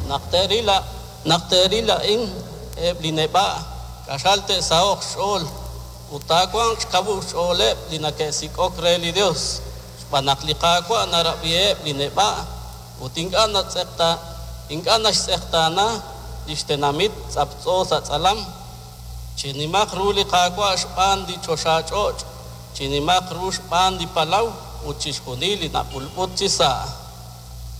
naqterila in eblineba kashalte saoq shol utakwang kabu shole linakesik okreli Dios panakliqa kwa narabie lineba utingana tsekta ingana sektana dishtenamit sapso satsalam chinimak ruli qakwa shpan di choshachoch chinimak rush pan di palaw uchishkunili napulput chisa